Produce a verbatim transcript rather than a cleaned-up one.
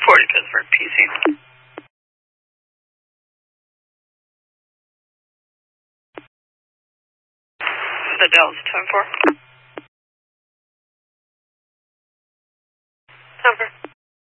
forty Pittsburgh, P C. The Dallas ten four.